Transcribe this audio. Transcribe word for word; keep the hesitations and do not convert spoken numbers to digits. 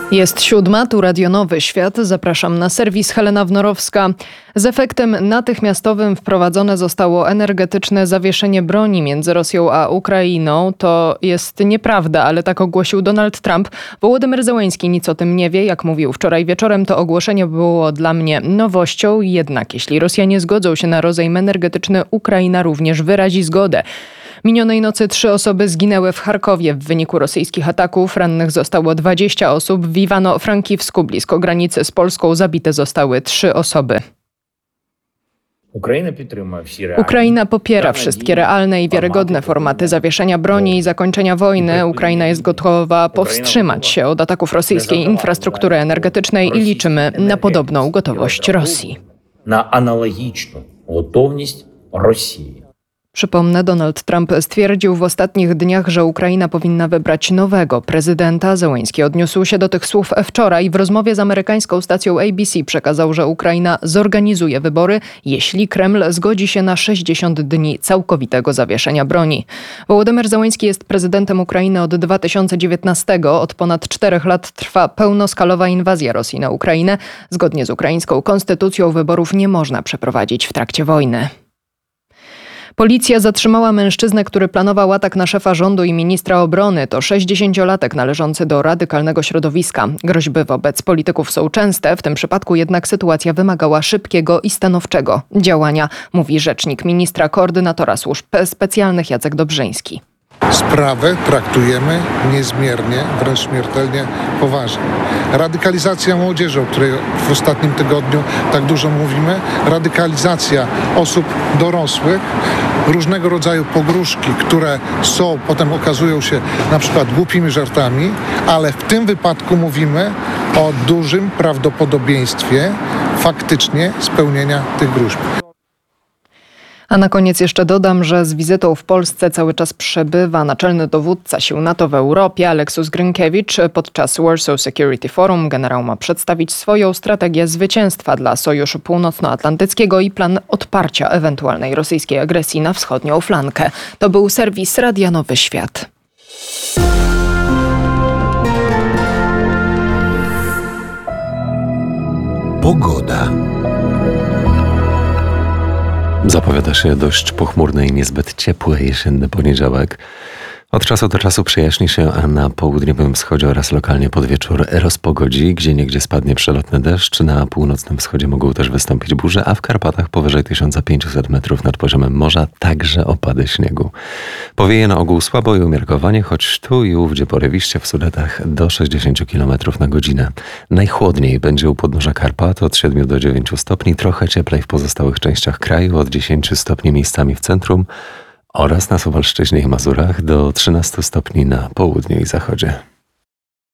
Jest siódma, tu Radio Nowy Świat. Zapraszam na serwis Helena Wnorowska. Z efektem natychmiastowym wprowadzone zostało energetyczne zawieszenie broni między Rosją a Ukrainą. To jest nieprawda, ale tak ogłosił Donald Trump. Wołodymyr Zełenski nic o tym nie wie. Jak mówił wczoraj wieczorem, to ogłoszenie było dla mnie nowością. Jednak jeśli Rosjanie zgodzą się na rozejm energetyczny, Ukraina również wyrazi zgodę. Minionej nocy trzy osoby zginęły w Charkowie w wyniku rosyjskich ataków. Rannych zostało dwadzieścia osób. W Iwano-Frankiwsku, blisko granicy z Polską, zabite zostały trzy osoby. Ukraina popiera wszystkie realne i wiarygodne formaty zawieszenia broni i zakończenia wojny. Ukraina jest gotowa powstrzymać się od ataków rosyjskiej infrastruktury energetycznej i liczymy na podobną gotowość Rosji. Na analogiczną gotowość Rosji. Przypomnę, Donald Trump stwierdził w ostatnich dniach, że Ukraina powinna wybrać nowego prezydenta. Zełenski odniósł się do tych słów wczoraj. W rozmowie z amerykańską stacją A B C przekazał, że Ukraina zorganizuje wybory, jeśli Kreml zgodzi się na sześćdziesiąt dni całkowitego zawieszenia broni. Wołodymyr Zełenski jest prezydentem Ukrainy od dwa tysiące dziewiętnastego. Od ponad czterech lat trwa pełnoskalowa inwazja Rosji na Ukrainę. Zgodnie z ukraińską konstytucją wyborów nie można przeprowadzić w trakcie wojny. Policja zatrzymała mężczyznę, który planował atak na szefa rządu i ministra obrony. To sześćdziesięciolatek należący do radykalnego środowiska. Groźby wobec polityków są częste, w tym przypadku jednak sytuacja wymagała szybkiego i stanowczego działania, mówi rzecznik ministra koordynatora służb specjalnych Jacek Dobrzyński. Sprawę traktujemy niezmiernie, wręcz śmiertelnie poważnie. Radykalizacja młodzieży, o której w ostatnim tygodniu tak dużo mówimy, radykalizacja osób dorosłych, różnego rodzaju pogróżki, które są, potem okazują się na przykład głupimi żartami, ale w tym wypadku mówimy o dużym prawdopodobieństwie faktycznie spełnienia tych gruźb. A na koniec jeszcze dodam, że z wizytą w Polsce cały czas przebywa naczelny dowódca sił NATO w Europie, Aleksus Grynkiewicz. Podczas Warsaw Security Forum generał ma przedstawić swoją strategię zwycięstwa dla Sojuszu Północnoatlantyckiego i plan odparcia ewentualnej rosyjskiej agresji na wschodnią flankę. To był serwis Radia Nowy Świat. Pogoda. Zapowiada się dość pochmurny i niezbyt ciepły jesienny poniedziałek. Od czasu do czasu przejaśni się, a na południowym wschodzie oraz lokalnie pod wieczór rozpogodzi. Gdzieniegdzie spadnie przelotny deszcz. Na północnym wschodzie mogą też wystąpić burze, a w Karpatach powyżej tysiąc pięćset metrów nad poziomem morza także opady śniegu. Powieje na ogół słabo i umiarkowanie, choć tu i ówdzie porywiście w Sudetach do sześćdziesiąt kilometrów na godzinę. Najchłodniej będzie u podnóża Karpat od siedmiu do dziewięciu stopni, trochę cieplej w pozostałych częściach kraju, od dziesięciu stopni miejscami w centrum, oraz na Suwalszczyźnie i Mazurach do trzynastu stopni na południu i zachodzie.